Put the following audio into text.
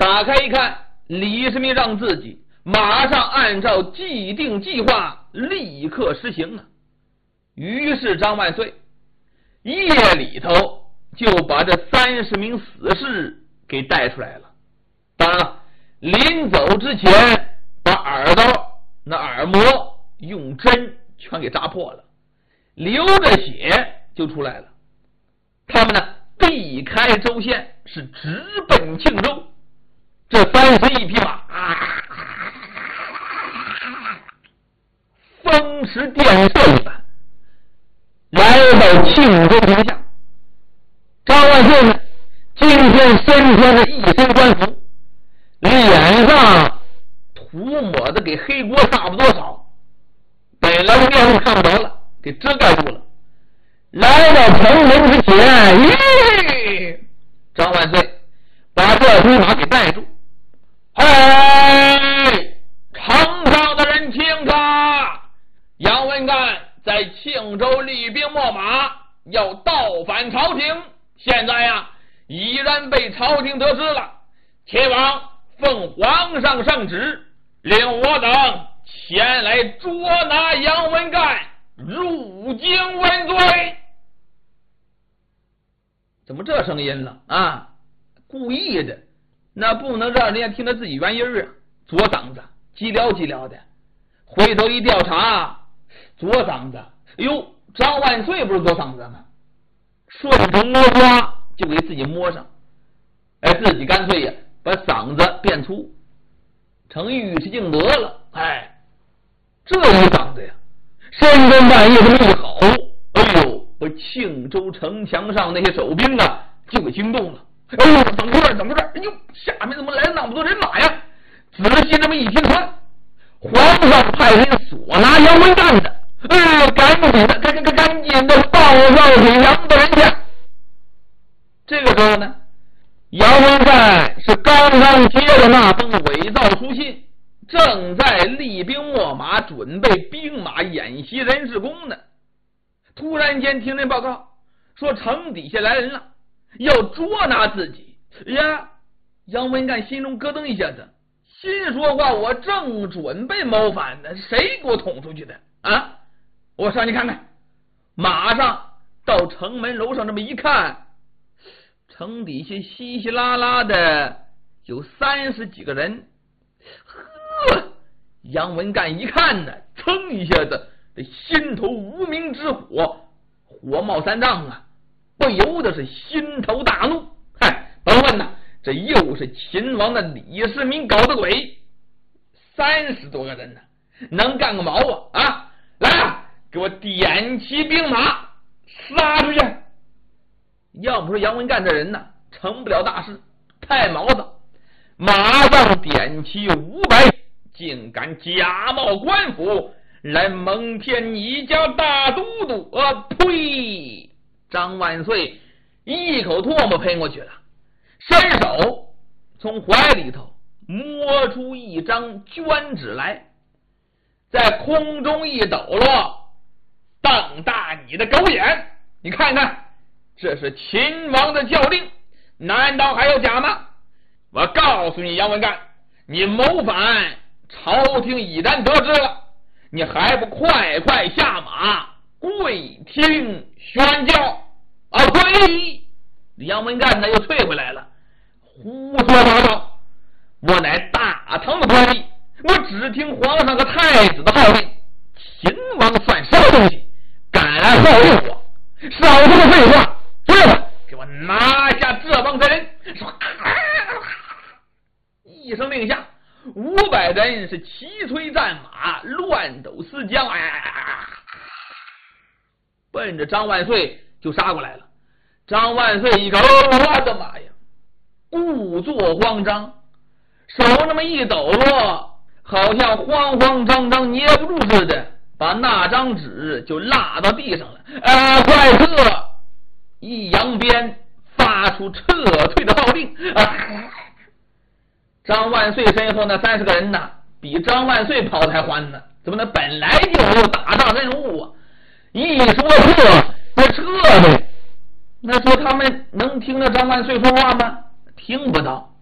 打开一看，李世民让自己马上按照既定计划立刻实行啊。于是张万岁夜里头就把这30名死士给带出来了。当然了，临走之前把耳朵那耳膜用针全给扎破了，流着血就出来了。他们呢避开州县，是直奔庆州。这31匹马风驰电掣一般来到庆州城下。张万岁呢今天身穿着一身官服，脸上涂抹的给黑锅差不多少，本来的面目看不着了，给遮盖住了。来到城门之前，张万岁把这匹马给带住。嘿，城上的人听着，杨文干在庆州厉兵秣马，要倒反朝廷，现在呀已然被朝廷得知了，且往奉皇上圣旨，令我等前来捉拿杨文干，入京问罪。怎么这声音了啊？故意的，那不能让人家听到自己原音啊，左嗓子叽撩叽撩的。回头一调查，左嗓子，哎呦，张万岁不是左嗓子吗？顺藤摸瓜就给自己摸上，自己干脆呀把嗓子变粗，成尉迟敬德了。这一嗓子呀，深更半夜这么一吼，哎呦，把庆州城墙上那些守兵啊就给惊动了。哎呦，怎么回事？怎么回事？哎呦，下面怎么来了那么多人马呀？仔细这么一听看，皇上派人所拿杨文干的，赶紧的报告给杨大人去。这个时候呢，杨文干是刚刚接了那封伪造书信，正在厉兵秣马，准备兵马演习人事功呢。突然间听人报告说城底下来人了，要捉拿自己呀！杨文干心中咯噔一下子，心说话，我正准备谋反呢，谁给我捅出去的啊？我上去看看。马上到城门楼上这么一看，城底下稀稀拉拉的有30几个人。杨文干一看呢，噌一下子这心头无名之火，火冒三丈啊，不由得是心头大怒。甭问呐，这又是秦王的李世民搞的鬼，30多个人呢，能干个毛啊！来啊，给我点齐兵马，杀出去！要不说杨文干这人呢，成不了大事，太毛子，马上点齐500，竟敢假冒官府来蒙骗你家大都督！呸！张万岁一口唾沫喷过去了，伸手从怀里头摸出一张绢纸来，在空中一抖落，瞪大你的狗眼，你看看，这是秦王的教令，难道还有假吗？我告诉你杨文干，你谋反，朝廷已然得知了，你还不快快下马跪听宣教！呸！杨文干呢又退回来了，胡说八道！我乃大唐的官吏，我只听皇上和太子的号令，秦王算什么东西，敢来号令我？少这么废话，对吧？给我拿下这帮子人！说一声令下，500人是齐催战马，乱斗四将，奔着张万岁就杀过来了。张万岁一看，我的妈呀，故作慌张，手那么一抖落，好像慌慌张张捏不住似的，把那张纸就落到地上了。快撤！一扬鞭，发出撤退的号令。张万岁身后那30个人呢，比张万岁跑得还欢呢。怎么呢？本来就有打仗任务啊！一说撤，那撤呗。那说他们能听到张万岁说话吗？听不到。